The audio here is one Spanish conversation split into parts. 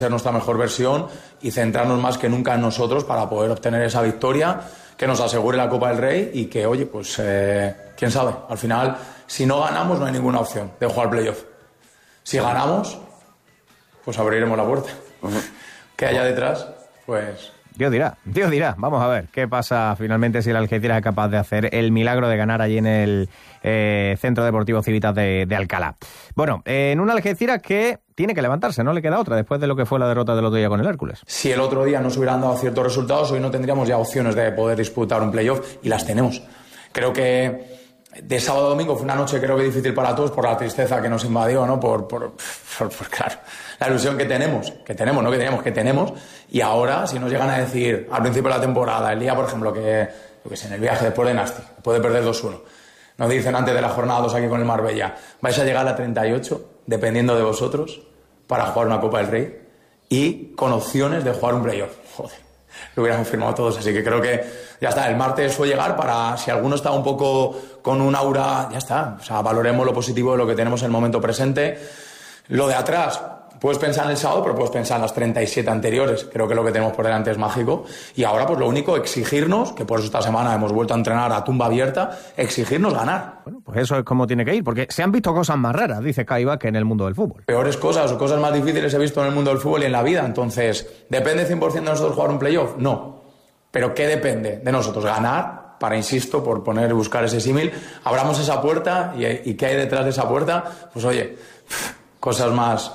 ser nuestra mejor versión y centrarnos más que nunca en nosotros para poder obtener esa victoria que nos asegure la Copa del Rey y que, oye, pues quién sabe, al final, si no ganamos no hay ninguna opción de jugar playoff. Si ganamos, pues abriremos la puerta. ¿Qué haya detrás? Pues... Dios dirá. Vamos a ver qué pasa finalmente si el Algeciras es capaz de hacer el milagro de ganar allí en el Centro Deportivo Civitas de Alcalá. Bueno, en un Algeciras que tiene que levantarse, no le queda otra después de lo que fue la derrota del otro día con el Hércules. Si el otro día no se hubieran dado ciertos resultados, hoy no tendríamos ya opciones de poder disputar un playoff y las tenemos. Creo que de sábado a domingo fue una noche creo que difícil para todos por la tristeza que nos invadió, ¿no? Por claro, la ilusión que tenemos, y ahora si nos llegan a decir al principio de la temporada, el día por ejemplo que en el viaje después de Nasti, puede perder 2-1, nos dicen antes de la jornada 2 aquí con el Marbella, vais a llegar a 38 dependiendo de vosotros para jugar una Copa del Rey y con opciones de jugar un playoff. Joder, lo hubiéramos firmado todos, así que creo que ya está, el martes fue llegar para, si alguno está un poco con un aura, ya está, o sea, valoremos lo positivo de lo que tenemos en el momento presente. Lo de atrás, puedes pensar en el sábado, pero puedes pensar en las 37 anteriores, creo que lo que tenemos por delante es mágico, y ahora pues lo único, exigirnos, que por eso esta semana hemos vuelto a entrenar a tumba abierta, exigirnos ganar. Bueno, pues eso es como tiene que ir, porque se han visto cosas más raras, dice Caiba, que en el mundo del fútbol. Peores cosas o cosas más difíciles he visto en el mundo del fútbol y en la vida, entonces, ¿depende 100% de nosotros jugar un playoff? No. ¿Pero qué depende de nosotros? Ganar, para, insisto, por buscar ese símil, abramos esa puerta y ¿qué hay detrás de esa puerta? Pues oye, cosas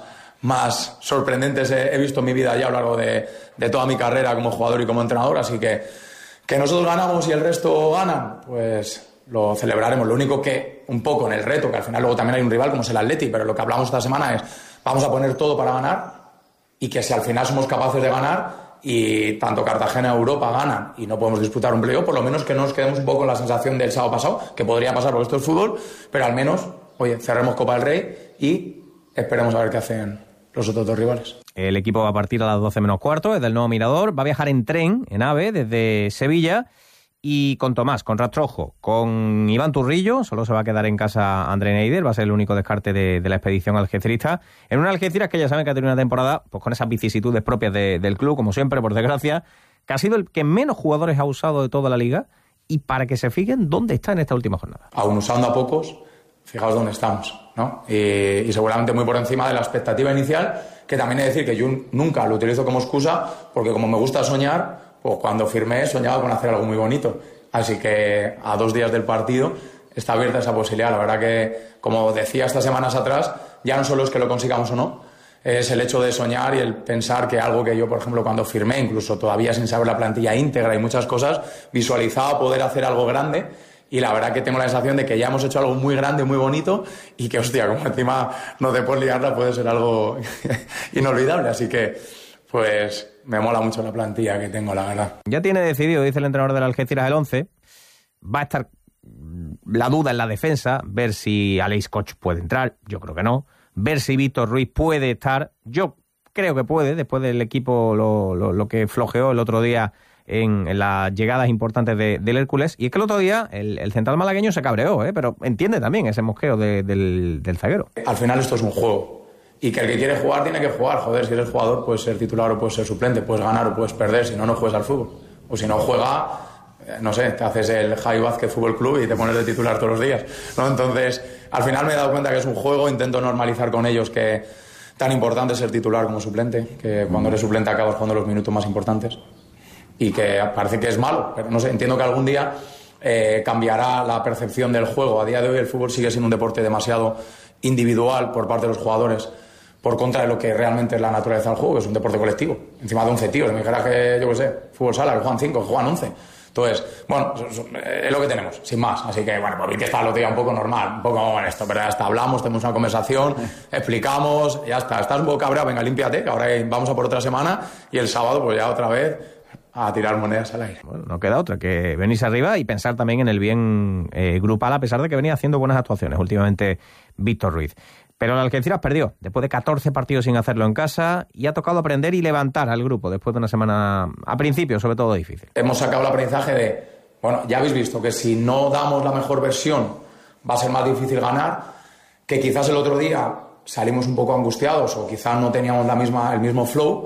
más sorprendentes he visto en mi vida ya a lo largo de toda mi carrera como jugador y como entrenador, así que nosotros ganamos y el resto gana, pues lo celebraremos. Lo único que, un poco en el reto, que al final luego también hay un rival como es el Atleti, pero lo que hablamos esta semana es, vamos a poner todo para ganar y que si al final somos capaces de ganar y tanto Cartagena y Europa ganan y no podemos disputar un playoff, por lo menos que no nos quedemos un poco con la sensación del sábado pasado, que podría pasar porque esto es fútbol, pero al menos, oye, cerremos Copa del Rey y esperemos a ver qué hacen los otros dos rivales. El equipo va a partir a las 12 menos cuarto desde el Nuevo Mirador, va a viajar en tren, en AVE, desde Sevilla, y con Tomás, con Rastrojo, con Iván Turrillo, solo se va a quedar en casa André Neider, va a ser el único descarte de la expedición algecirista, en una Algeciras que ya saben que ha tenido una temporada pues con esas vicisitudes propias del club, como siempre, por desgracia, que ha sido el que menos jugadores ha usado de toda la liga, y para que se fijen dónde está en esta última jornada. Aún usando a pocos, fijaos dónde estamos, ¿no? Y seguramente muy por encima de la expectativa inicial, que también he de decir que yo nunca lo utilizo como excusa, porque como me gusta soñar, pues cuando firmé soñaba con hacer algo muy bonito. Así que a 2 días del partido está abierta esa posibilidad. La verdad que, como decía estas semanas atrás, ya no solo es que lo consigamos o no, es el hecho de soñar y el pensar que algo que yo, por ejemplo, cuando firmé, incluso todavía sin saber la plantilla íntegra y muchas cosas, visualizaba poder hacer algo grande. Y la verdad que tengo la sensación de que ya hemos hecho algo muy grande, muy bonito, y que, hostia, como encima no te puedes liarla, puede ser algo inolvidable. Así que, pues, me mola mucho la plantilla que tengo, la verdad. Ya tiene decidido, dice el entrenador del Algeciras, el 11. Va a estar la duda en la defensa, ver si Aleix Koch puede entrar, yo creo que no. Ver si Víctor Ruiz puede estar, yo creo que puede, después del equipo lo que flojeó el otro día en las llegadas importantes del Hércules. Y es que el otro día el central malagueño se cabreó, pero entiende también ese mosqueo del zaguero. Al final esto es un juego y que el que quiere jugar tiene que jugar. Joder, si eres jugador puedes ser titular o puedes ser suplente, puedes ganar o puedes perder, si no, no juegas al fútbol. O si no juega, no sé, te haces el Javi Vázquez Fútbol Club y te pones de titular todos los días, ¿no? Entonces, al final me he dado cuenta que es un juego, intento normalizar con ellos que tan importante es ser titular como suplente, que cuando eres suplente acabas jugando los minutos más importantes. Y que parece que es malo, pero no sé, entiendo que algún día cambiará la percepción del juego. A día de hoy el fútbol sigue siendo un deporte demasiado individual por parte de los jugadores, por contra de lo que realmente es la naturaleza del juego, que es un deporte colectivo. Encima de 11 tíos, me dijera que, yo qué sé, fútbol sala, que juegan 5, que juegan 11. Entonces, bueno, es lo que tenemos, sin más. Así que, bueno, pues vi que estaba el otro día un poco normal, un poco bueno, esto, pero ya está, hablamos, tenemos una conversación, explicamos, ya está. Estás un poco cabreado, venga, límpiate, que ahora vamos a por otra semana, y el sábado, pues ya otra vez a tirar monedas al aire. Bueno, no queda otra que venirse arriba y pensar también en el bien grupal, a pesar de que venía haciendo buenas actuaciones últimamente Víctor Ruiz. Pero el Algeciras perdió, después de 14 partidos sin hacerlo en casa, y ha tocado aprender y levantar al grupo, después de una semana, a principio, sobre todo, difícil. Hemos sacado el aprendizaje de, bueno, ya habéis visto que si no damos la mejor versión va a ser más difícil ganar, que quizás el otro día salimos un poco angustiados o quizá no teníamos el mismo flow,